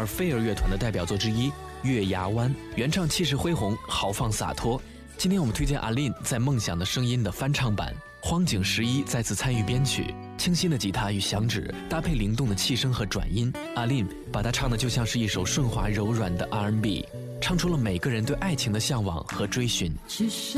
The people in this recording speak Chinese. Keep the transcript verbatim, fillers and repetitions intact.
尔菲尔乐团的代表作之一《月牙湾》，原唱气势恢宏，豪放洒脱。今天我们推荐阿琳在《梦想的声音》的翻唱版，荒井十一再次参与编曲，清新的吉他与响指搭配灵动的气声和转音，阿琳把它唱的就像是一首顺滑柔软的 R and B， 唱出了每个人对爱情的向往和追寻。